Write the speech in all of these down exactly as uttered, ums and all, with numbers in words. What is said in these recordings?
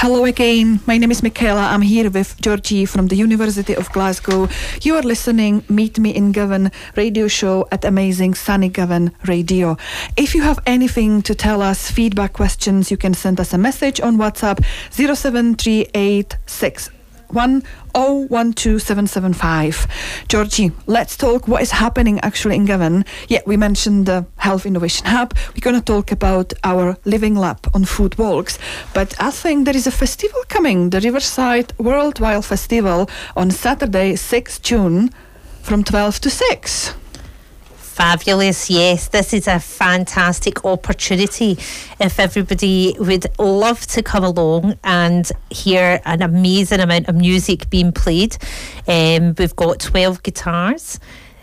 Hello again. My name is Michaela. I'm here with Georgie from the University of Glasgow. You are listening Meet Me in Govan radio show at Amazing Sunny Govan Radio. If you have anything to tell us, feedback, questions, you can send us a message on WhatsApp zero seven three eight six one oh one two seven seven five. Georgie, let's talk what is happening actually in Govan. Yeah, we mentioned the Health Innovation Hub. We're going to talk about our Living Lab on food walks. But I think there is a festival coming, the Riverside World Wild Festival on Saturday, sixth of June from twelve to six. Fabulous, yes. This is a fantastic opportunity if everybody would love to come along and hear an amazing amount of music being played. Um, we've got twelve guitars,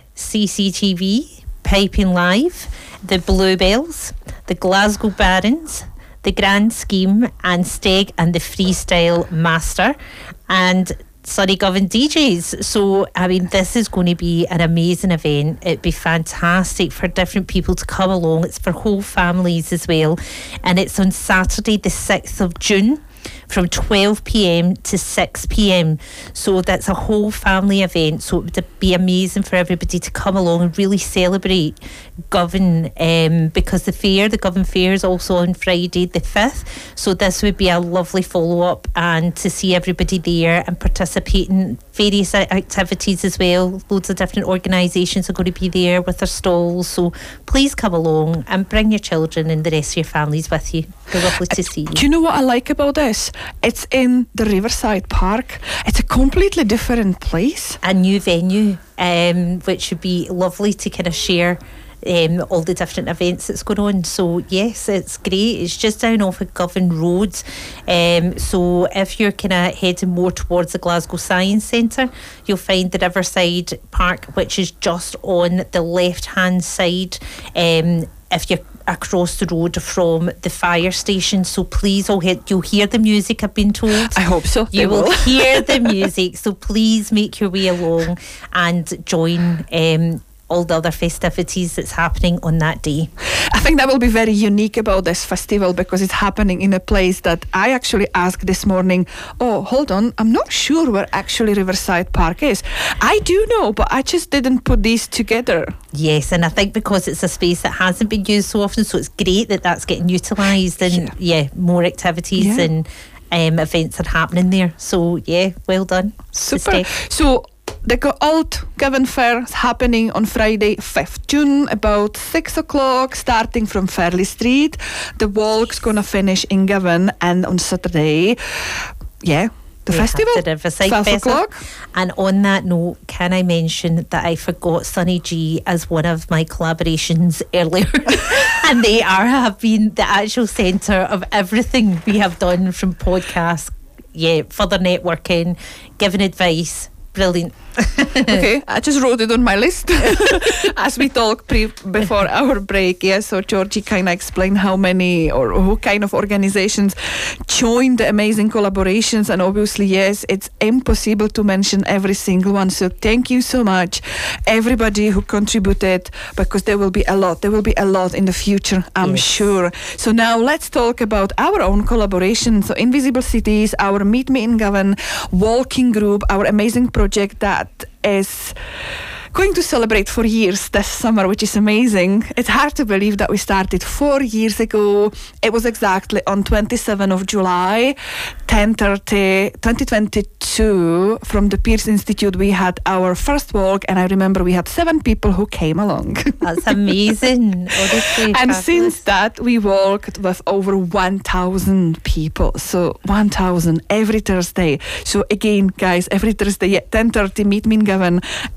C C T V, Piping Live, the Bluebells, the Glasgow Barons, the Grand Scheme, and Steg and the Freestyle Master, and Sunny Govan D Js. So, I mean, this is going to be an amazing event. It'd be fantastic for different people to come along. It's for whole families as well. And it's on Saturday, the sixth of June, from twelve p.m. to six p.m. So that's a whole family event. So it would be amazing for everybody to come along and really celebrate Govan, um, because the fair, the Govan Fair, is also on Friday the fifth. So this would be a lovely follow-up, and to see everybody there and participate in various activities as well. Loads of different organisations are going to be there with their stalls. So please come along and bring your children and the rest of your families with you. They're lovely to see you. Do you know what I like about this? It's in the Riverside Park. It's a completely different place. A new venue, um, which would be lovely to kind of share um, all the different events that's going on. So yes, it's great. It's just down off of Govan Road. Um, so if you're kind of heading more towards the Glasgow Science Centre, you'll find the Riverside Park, which is just on the left-hand side. Um, if you're across the road from the fire station, so please, oh, you'll hear the music, I've been told. I hope so. You will, will hear the music, so please make your way along and join um, all the other festivities that's happening on that day. I think that will be very unique about this festival, because it's happening in a place that I actually asked this morning, oh, hold on, I'm not sure where actually Riverside Park is. I do know, but I just didn't put these together. Yes, and I think because it's a space that hasn't been used so often, so it's great that that's getting utilised, and yeah, yeah more activities yeah. and um, events are happening there. So yeah, well done. Super. So the Old Govan Fair is happening on Friday, fifth of June, about six o'clock, starting from Fairley Street. The walk's going to finish in Govan, and on Saturday, yeah, the we festival, the Riverside twelve o'clock. And on that note, can I mention that I forgot Sunny G as one of my collaborations earlier? And they are have been the actual centre of everything we have done, from podcasts, yeah, further networking, giving advice. Brilliant. Okay, I just wrote it on my list as we talk pre- before our break. Yeah, so Georgie kind of explained how many or who kind of organizations joined the amazing collaborations, and obviously, yes, it's impossible to mention every single one. So thank you so much, everybody who contributed, because there will be a lot. There will be a lot in the future, I'm yes. sure. So now let's talk about our own collaboration. So Invisible Cities, our Meet Me in Govan walking group, our amazing project that is going to celebrate four years this summer, which is amazing. It's hard to believe that we started four years ago. It was exactly on twenty-seventh of July, ten thirty, twenty twenty-two. From the Pearce Institute, we had our first walk, and I remember we had seven people who came along. That's amazing. Honestly, and fabulous. Since that, we walked with over one thousand people. So one thousand every Thursday. So again, guys, every Thursday at ten thirty, Meet Me in Govan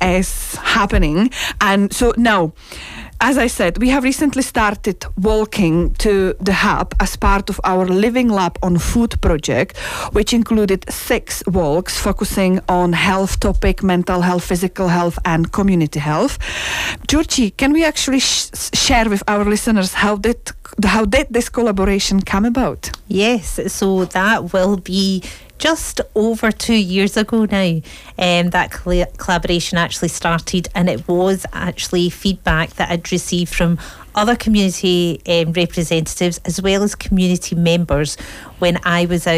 is happening. And so now, as I said, we have recently started walking to the hub as part of our Living Lab on Food project, which included six walks focusing on health topic, mental health, physical health, and community health. Georgie, can we actually sh- share with our listeners how did how did this collaboration come about? Yes, so that will be just over two years ago now. Um, that cl- collaboration actually started, and it was actually feedback that I'd received from other community um, representatives as well as community members when I was out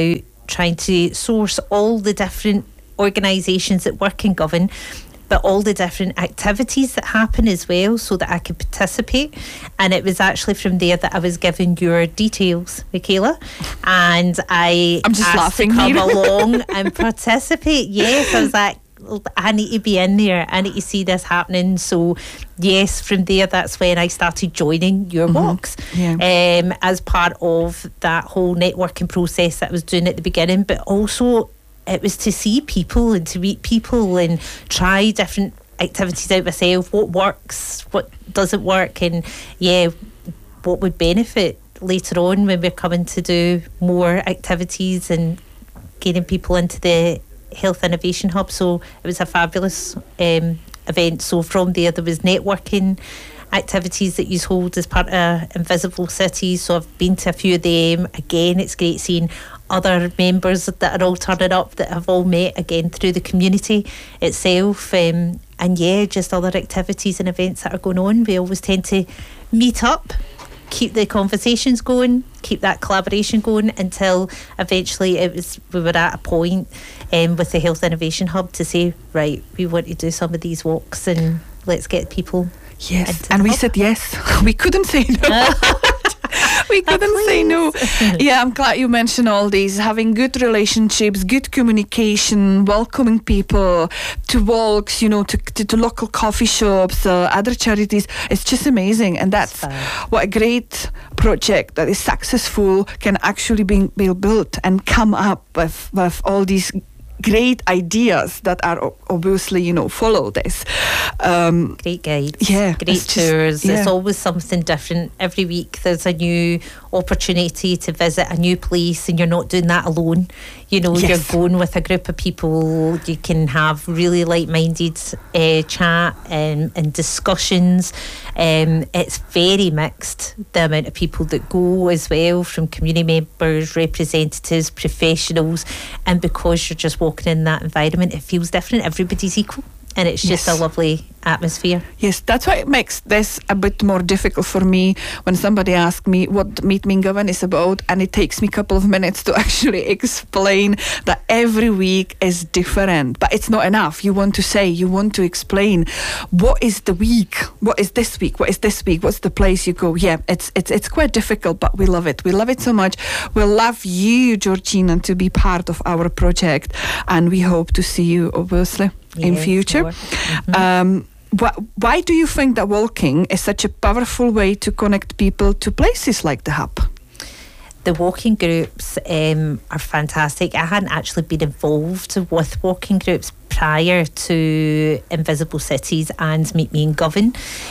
trying to source all the different organisations that work in Govan, but all the different activities that happen as well, so that I could participate. And it was actually from there that I was given your details, Michaela, and I I'm just asked laughing to come here. along and participate. Yes, I was like, I need to be in there. I need to see this happening. So yes, from there, that's when I started joining your Mm-hmm. walks, Yeah. um, as part of that whole networking process that I was doing at the beginning. But also, it was to see people and to meet people and try different activities out myself. What works, what doesn't work, and yeah, what would benefit later on when we're coming to do more activities and getting people into the Health Innovation Hub. So it was a fabulous um, event. So from there, there was networking activities that you hold as part of Invisible Cities. So I've been to a few of them. Again, it's great seeing other members that are all turning up that have all met again through the community itself. Um, and yeah, just other activities and events that are going on. We always tend to meet up, keep the conversations going, keep that collaboration going, until eventually it was we were at a point um, with the Health Innovation Hub to say, right, we want to do some of these walks and let's get people. Yes, and we said yes. We couldn't say no. We couldn't say no. Yeah, I'm glad you mentioned all these. Having good relationships, good communication, welcoming people to walks, you know, to, to, to local coffee shops, uh, other charities. It's just amazing. And that's what a great project that is successful can actually be, be built and come up with, with all these great ideas that are obviously, you know, follow this. Um, great guides, yeah, great tours. Just, yeah. It's always something different. Every week there's a new opportunity to visit a new place, and you're not doing that alone. You know, yes. You're going with a group of people. You can have really like-minded uh, chat and, and discussions. Um, it's very mixed, the amount of people that go as well, from community members, representatives, professionals, and because you're just walking in that environment, it feels different. Everybody's equal, and it's just yes. a lovely atmosphere. Yes, that's why it makes this a bit more difficult for me when somebody asks me what Meet Me in Govan is about, and it takes me a couple of minutes to actually explain that every week is different. But it's not enough. You want to say, you want to explain what is the week, what is this week, what is this week, what's the place you go. Yeah, it's it's it's quite difficult, but we love it. We love it so much. We love you, Georgina, to be part of our project, and we hope to see you, obviously, in yes, future. Mm-hmm. Um, wh- why do you think that walking is such a powerful way to connect people to places like the Hub? The walking groups um, are fantastic. I hadn't actually been involved with walking groups prior to Invisible Cities and Meet Me in Govan.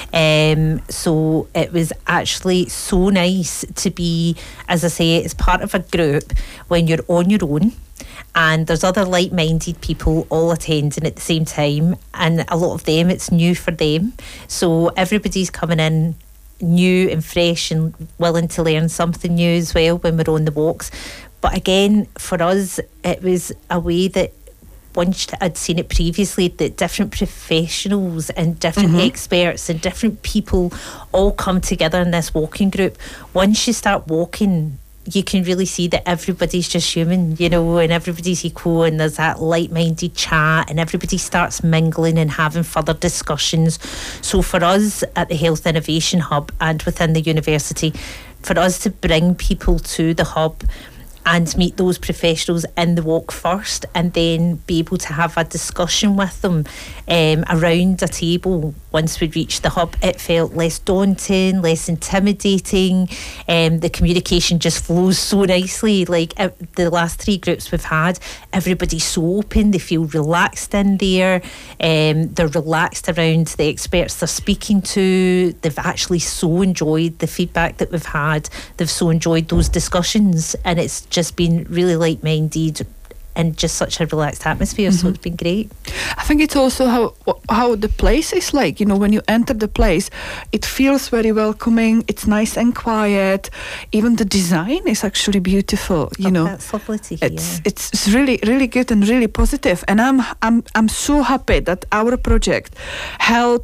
Um, so it was actually so nice to be, as I say, as part of a group when you're on your own. And there's other like-minded people all attending at the same time, and a lot of them, it's new for them. So everybody's coming in new and fresh and willing to learn something new as well when we're on the walks. But again, for us, it was a way that once I'd seen it previously, that different professionals and different mm-hmm. experts and different people all come together in this walking group. Once you start walking, you can really see that everybody's just human, you know, and everybody's equal, and there's that like-minded chat, and everybody starts mingling and having further discussions. So for us at the Health Innovation Hub and within the university, for us to bring people to the hub and meet those professionals in the walk first, and then be able to have a discussion with them um, around a table once we reached the hub, it felt less daunting, less intimidating. Um, the communication just flows so nicely. Like uh, the last three groups we've had, everybody's so open, they feel relaxed in there, um, they're relaxed around the experts they're speaking to. They've actually so enjoyed the feedback that we've had. They've so enjoyed those discussions, and it's just been really like-minded and just such a relaxed atmosphere. Mm-hmm. So it's been great. I think it's also how how the place is like. You know, when you enter the place, it feels very welcoming. It's nice and quiet. Even the design is actually beautiful. You oh, know, that's lovely to hear. It's it's really really good and really positive. And I'm I'm I'm so happy that our project helped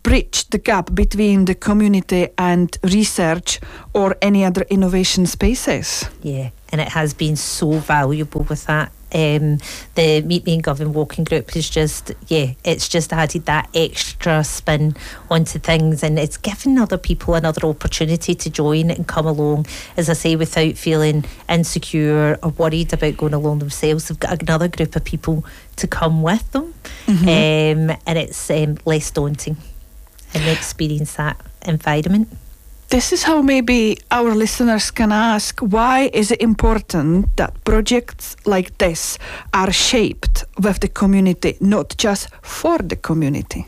bridge the gap between the community and research or any other innovation spaces. Yeah, and it has been so valuable with that. Um, the Meet Me in Govan Walking Group is just, yeah, it's just added that extra spin onto things, and it's given other people another opportunity to join and come along, as I say, without feeling insecure or worried about going along themselves. They've got another group of people to come with them, mm-hmm. um, and it's um, less daunting, and they experience that environment. This is how maybe our listeners can ask, why is it important that projects like this are shaped with the community, not just for the community?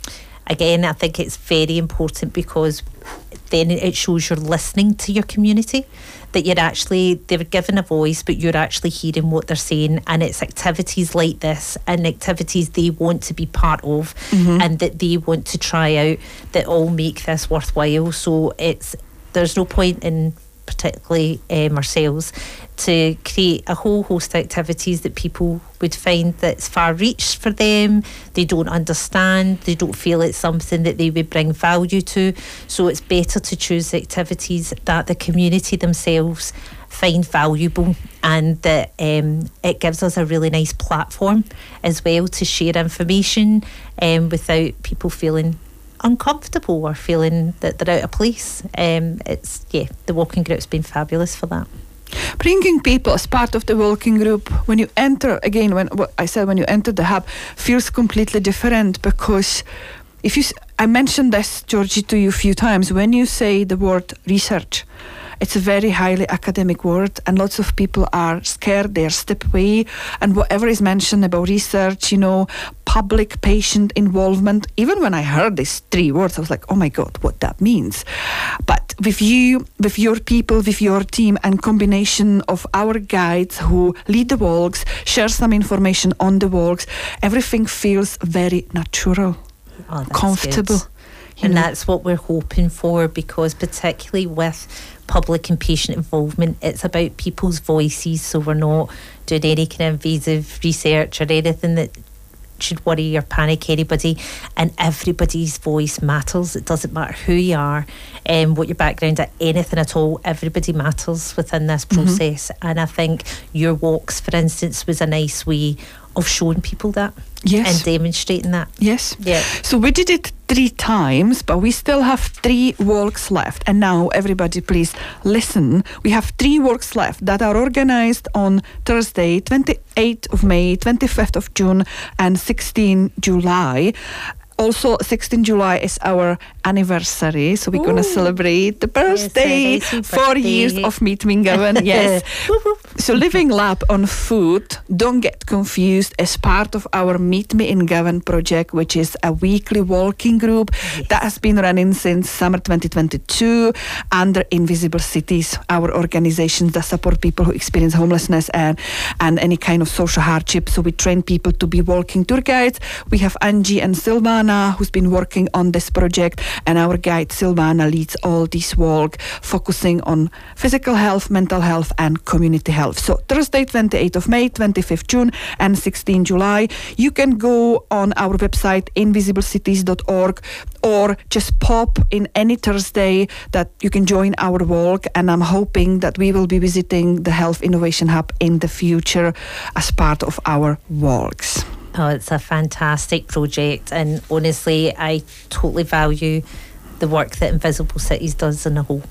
Again, I think it's very important because then it shows you're listening to your community, that you're actually, they're given a voice, but you're actually hearing what they're saying, and it's activities like this and activities they want to be part of, mm-hmm. and that they want to try out, that all make this worthwhile. So it's, there's no point in particularly um, ourselves to create a whole host of activities that people would find that's far reach for them, they don't understand, they don't feel it's something that they would bring value to. So it's better to choose activities that the community themselves find valuable, and that um, it gives us a really nice platform as well to share information um, without people feeling uncomfortable or feeling that they're out of place. Um, it's, yeah, the walking group's been fabulous for that. Bringing people as part of the walking group, when you enter, again, when what I said, when you enter the hub, feels completely different, because if you, I mentioned this, Georgie, to you a few times, when you say the word research, it's a very highly academic word, and lots of people are scared, they're step away, and whatever is mentioned about research, you know, public patient involvement, even when I heard these three words, I was like, oh my God, what that means. But with you, with your people, with your team, and combination of our guides who lead the walks, share some information on the walks, everything feels very natural, oh, comfortable. And know. That's what we're hoping for, because particularly with public and patient involvement, it's about people's voices, so we're not doing any kind of invasive research or anything that should worry or panic anybody, and everybody's voice matters. It doesn't matter who you are and um, what your background, anything at all, everybody matters within this process. Mm-hmm. And I think your walks, for instance, was a nice way of showing people that. Yes. And demonstrating that. Yes. Yeah. So we did it three times, but we still have three walks left. And now, everybody, please listen. We have three walks left that are organized on Thursday, twenty-eighth of May, twenty-fifth of June, and sixteenth of July. Also, sixteenth of July is our anniversary, so we're going to celebrate the birthday, yes, four birthday. years of Meet Me in Govan. Yes. So Living Lab on Food, don't get confused, as part of our Meet Me in Govan project, which is a weekly walking group yes. that has been running since summer twenty twenty-two under Invisible Cities, our organizations that support people who experience homelessness and, and any kind of social hardship. So we train people to be walking tour guides. We have Angie and Silvana, who's been working on this project, and our guide Silvana leads all this walk, focusing on physical health, mental health, and community health. So Thursday, twenty-eighth of May, twenty-fifth of June, and sixteenth of July. You can go on our website, invisible cities dot org, or just pop in any Thursday that you can join our walk. And I'm hoping that we will be visiting the Health Innovation Hub in the future as part of our walks. Oh, it's a fantastic project, and honestly, I totally value the work that Invisible Cities does in a whole.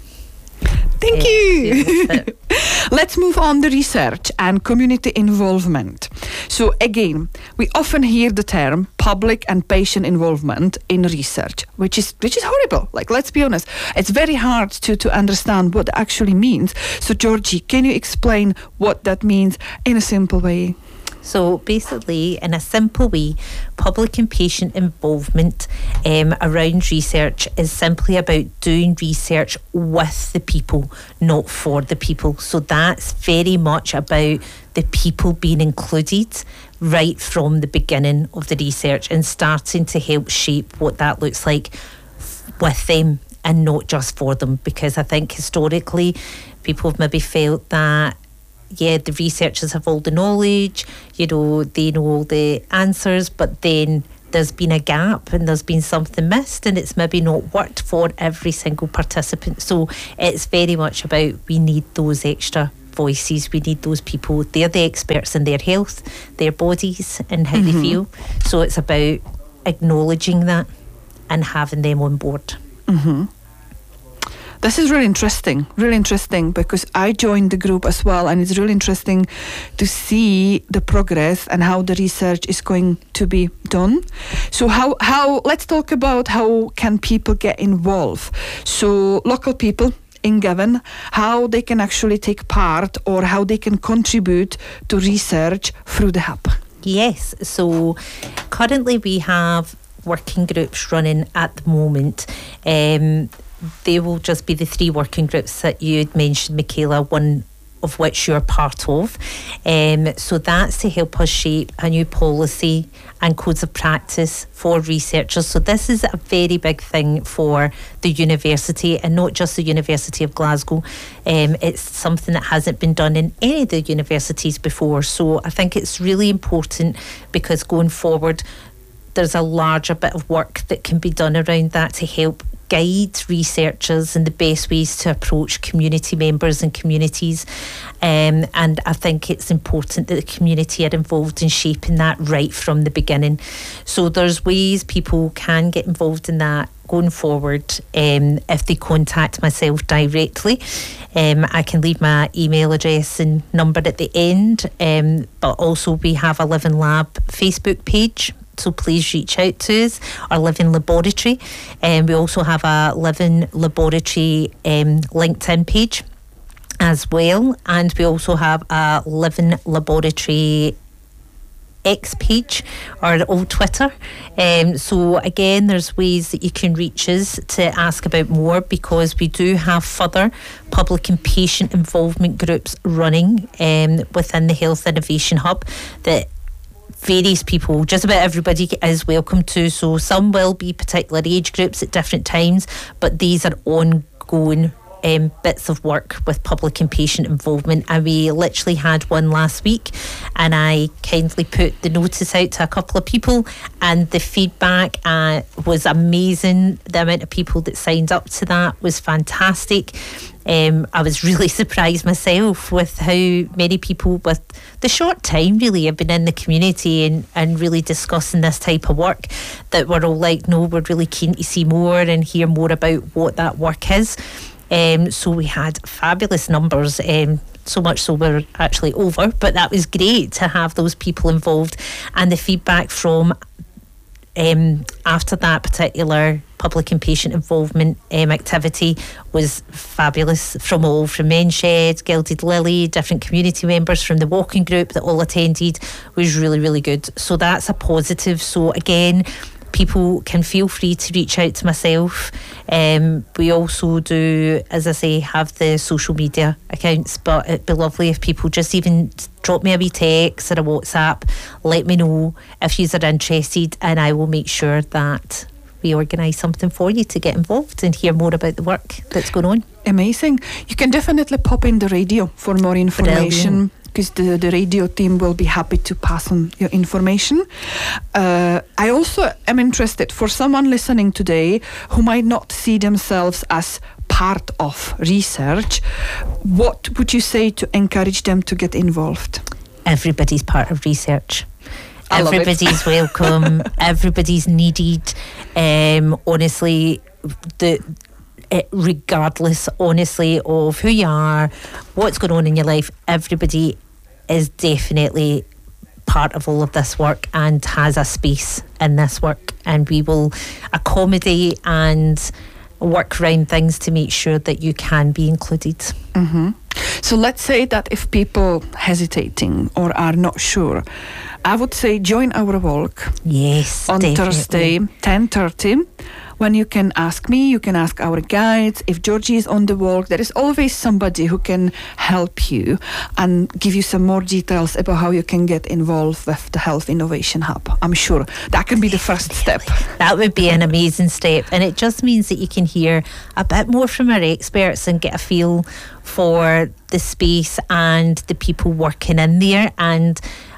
Thank yeah, you. Let's move on to research and community involvement. So again, we often hear the term public and patient involvement in research, which is which is horrible. Like, let's be honest, it's very hard to, to understand what that actually means. So Georgie, can you explain what that means in a simple way? So basically, in a simple way, public and patient involvement um, around research is simply about doing research with the people, not for the people. So that's very much about the people being included right from the beginning of the research and starting to help shape what that looks like with them and not just for them. Because I think historically, people have maybe felt that yeah, the researchers have all the knowledge, you know, they know all the answers, but then there's been a gap and there's been something missed and it's maybe not worked for every single participant. So it's very much about, we need those extra voices, we need those people. They're the experts in their health, their bodies and how mm-hmm. they feel. So it's about acknowledging that and having them on board. Mm-hmm. This is really interesting, really interesting, because I joined the group as well, and it's really interesting to see the progress and how the research is going to be done. So how, how let's talk about how can people get involved. So local people in Govan, how they can actually take part or how they can contribute to research through the hub. Yes, so currently we have working groups running at the moment. Um, They will just be the three working groups that you'd mentioned, Michaela, one of which you're part of. Um, so that's to help us shape a new policy and codes of practice for researchers. So this is a very big thing for the university, and not just the University of Glasgow. Um, it's something that hasn't been done in any of the universities before. So I think it's really important, because going forward, there's a larger bit of work that can be done around that to help guide researchers in the best ways to approach community members and communities. Um, and I think it's important that the community are involved in shaping that right from the beginning. So there's ways people can get involved in that going forward. Um, if they contact myself directly, um, I can leave my email address and number at the end. Um, but also we have a Living Lab Facebook page, so please reach out to us, our Living Laboratory. And um, we also have a Living Laboratory um, LinkedIn page as well. And we also have a Living Laboratory X page, or old Twitter. Um, so again, there's ways that you can reach us to ask about more, because we do have further public and patient involvement groups running um, within the Health Innovation Hub that various people, just about everybody is welcome to. So some will be particular age groups at different times, but these are ongoing um, bits of work with public and patient involvement. And we literally had one last week, and I kindly put the notice out to a couple of people, and the feedback uh, was amazing. The amount of people that signed up to that was fantastic. Um, I was really surprised myself with how many people, with the short time really, have been in the community and, and really discussing this type of work, that we're all like, no, we're really keen to see more and hear more about what that work is. Um, so we had fabulous numbers, um, so much so we're actually over, but that was great to have those people involved. And the feedback from Um, after that particular public and patient involvement um, activity was fabulous, from all, from Menshed, Gilded Lily, different community members from the walking group that all attended, was really, really good. So that's a positive. So again, people can feel free to reach out to myself. Um, we also do, as I say, have the social media accounts, but it'd be lovely if people just even drop me a wee text or a WhatsApp, let me know if you are interested, and I will make sure that we organise something for you to get involved and hear more about the work that's going on. Amazing. You can definitely pop in the radio for more information, because the, the radio team will be happy to pass on your information. Uh, I also am interested, for someone listening today who might not see themselves as part of research, what would you say to encourage them to get involved? Everybody's part of research. I love it. Everybody's welcome. Everybody's needed. Um, honestly, the It, regardless, honestly, of who you are, what's going on in your life, everybody is definitely part of all of this work and has a space in this work, and we will accommodate and work around things to make sure that you can be included. Mm-hmm. So let's say that if people hesitating or are not sure, I would say join our walk. Yes, on definitely. Thursday, ten thirty. When you can ask me, you can ask our guides. If Georgie is on the walk, there is always somebody who can help you and give you some more details about how you can get involved with the Health Innovation Hub. I'm sure that can be the first step. That would be an amazing step. And it just means that you can hear a bit more from our experts and get a feel for the space and the people working in there. And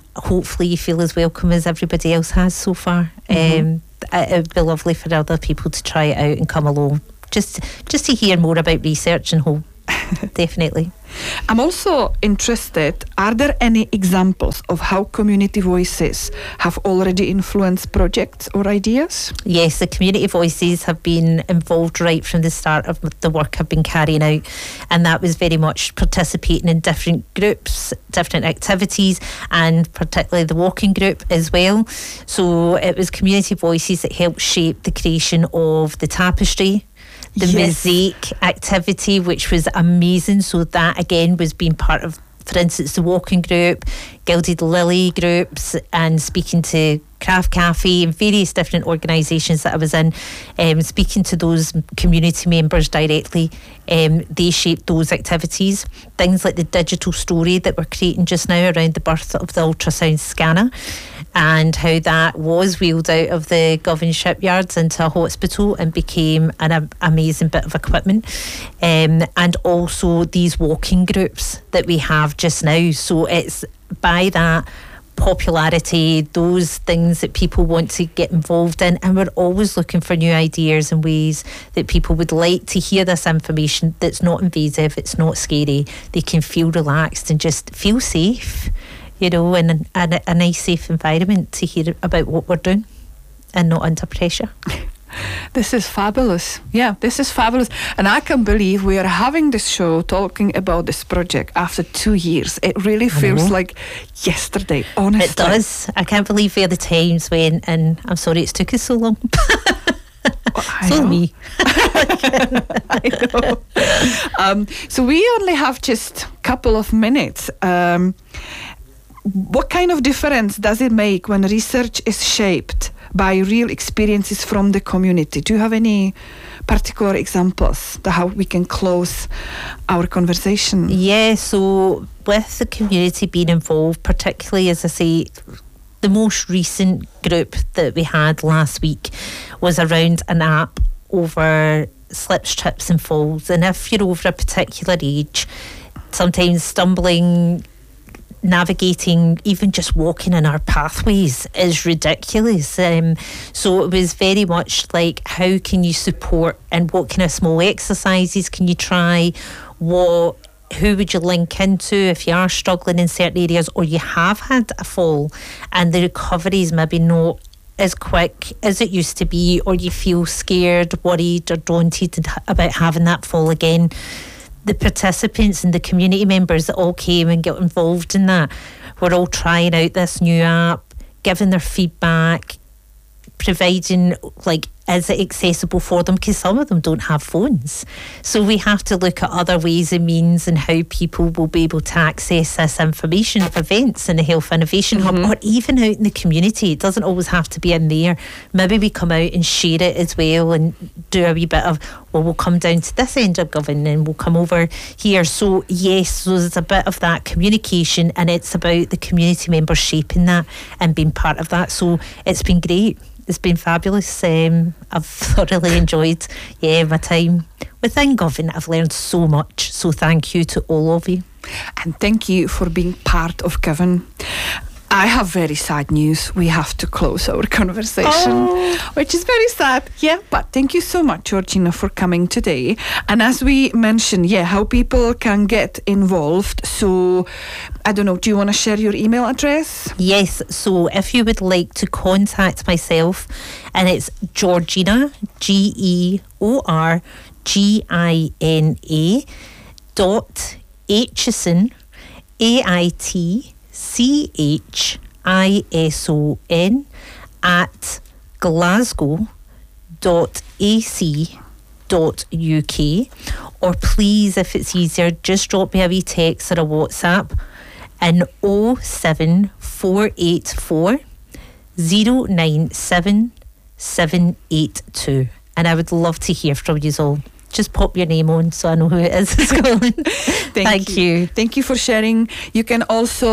hopefully you feel as welcome as everybody else has so far. Mm-hmm. Um, it would be lovely for other people to try it out and come along, just just to hear more about research and Hull. Definitely. I'm also interested, are there any examples of how community voices have already influenced projects or ideas? Yes, the community voices have been involved right from the start of the work I've been carrying out, and that was very much participating in different groups, different activities, and particularly the walking group as well. So it was community voices that helped shape the creation of the tapestry, the yes. mosaic activity, which was amazing. So that again was being part of, for instance, the walking group, Gilded Lily groups, and speaking to Craft Cafe and various different organisations that I was in, um, speaking to those community members directly. Um, they shaped those activities. Things like the digital story that we're creating just now around the birth of the ultrasound scanner, and how that was wheeled out of the Govan shipyards into a hospital and became an a- amazing bit of equipment. Um, and also these walking groups that we have just now. So it's by that popularity, those things that people want to get involved in, and we're always looking for new ideas and ways that people would like to hear this information that's not invasive, it's not scary, they can feel relaxed and just feel safe, you know, in a, a nice safe environment to hear about what we're doing and not under pressure. This is fabulous. Yeah, this is fabulous. And I can believe we are having this show talking about this project after two years. It really feels like yesterday, honestly. It does. I can't believe where the times went, and I'm sorry it's took us so long. So me. I know. Um, so we only have just a couple of minutes. Um, what kind of difference does it make when research is shaped by real experiences from the community? Do you have any particular examples that how we can close our conversation? Yeah, so with the community being involved, particularly, as I say, the most recent group that we had last week was around an app over slips, trips and falls. And if you're over a particular age, sometimes stumbling, navigating, even just walking in our pathways is ridiculous. Um, so it was very much like, how can you support and what kind of small exercises can you try? What, who would you link into if you are struggling in certain areas or you have had a fall and the recovery is maybe not as quick as it used to be, or you feel scared, worried or daunted about having that fall again. The participants and the community members that all came and got involved in that were all trying out this new app, giving their feedback, providing, like, is it accessible for them? Because some of them don't have phones. So we have to look at other ways and means and how people will be able to access this information of events in the Health Innovation mm-hmm. Hub, or even out in the community. It doesn't always have to be in there. Maybe we come out and share it as well and do a wee bit of, well, we'll come down to this end of Govan and we'll come over here. So yes, so there's a bit of that communication, and it's about the community members shaping that and being part of that. So it's been great. It's been fabulous. Um, I've thoroughly enjoyed yeah, my time within Govan. I've learned so much. So thank you to all of you. And thank you for being part of Govan. I have very sad news. We have to close our conversation, oh. which is very sad. Yeah, but thank you so much, Georgina, for coming today. And as we mentioned, yeah, how people can get involved. So, I don't know, do you want to share your email address? Yes, so if you would like to contact myself, and it's Georgina, G E O R G I N A dot Aitchison, A I T C H I S O N at glasgow dot a c dot u k, or please, if it's easier, just drop me a wee text or a WhatsApp in oh seven four eight four oh nine seven seven eight two, and I would love to hear from you all. Just pop your name on so I know who it is. Thank, Thank you. you. Thank you for sharing. You can also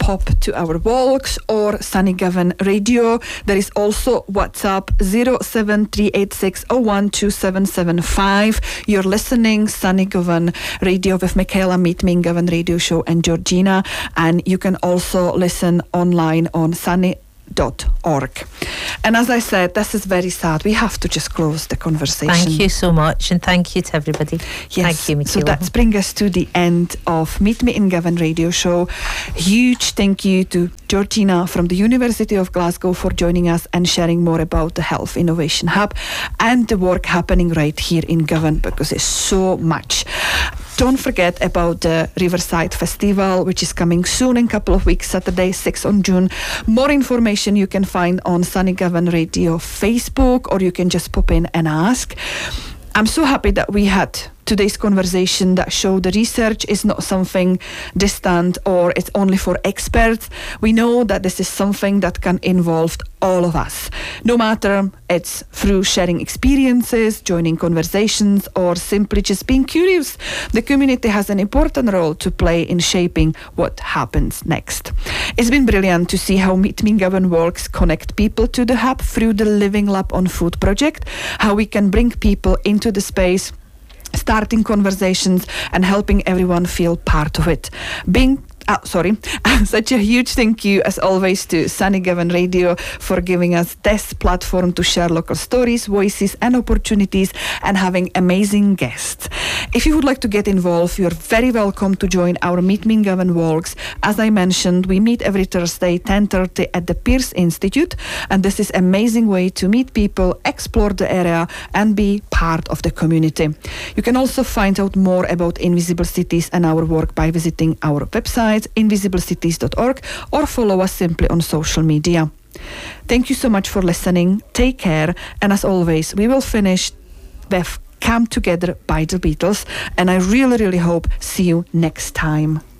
pop to our walks or Sunny Govan Radio. There is also WhatsApp zero seven three eight six zero one two seven seven five. You're listening Sunny Govan Radio with Michaela, Meet Me in Govan Radio Show, and Georgina, and you can also listen online on sunny dot org. And as I said, this is very sad. We have to just close the conversation. Thank you so much, and thank you to everybody. Yes. Thank you, Michaela. So that's bring us to the end of Meet Me in Govan Radio Show. Huge thank you to Georgina from the University of Glasgow for joining us and sharing more about the Health Innovation Hub and the work happening right here in Govan, because it's so much. Don't forget about the Riverside Festival, which is coming soon in a couple of weeks, Saturday, sixth of June. More information you can find on Sunny Govan Radio Facebook, or you can just pop in and ask. I'm so happy that we had today's conversation that showed the research is not something distant or it's only for experts. We know that this is something that can involve all of us, no matter it's through sharing experiences, joining conversations, or simply just being curious. The community has an important role to play in shaping what happens next. It's been brilliant to see how Meet Me in Govan works connect people to the hub through the Living Lab on Food project, how we can bring people into the space, starting conversations and helping everyone feel part of it. Being Oh, sorry. Such a huge thank you, as always, to Sunny Govan Radio for giving us this platform to share local stories, voices, and opportunities, and having amazing guests. If you would like to get involved, you're very welcome to join our Meet Me in Govan walks. As I mentioned, we meet every Thursday, ten thirty, at the Pearce Institute, and this is an amazing way to meet people, explore the area, and be part of the community. You can also find out more about Invisible Cities and our work by visiting our website, invisible cities dot org, or follow us simply on social media. Thank you so much for listening. Take care, and as always, we will finish with Come Together by the Beatles, and I really, really hope see you next time.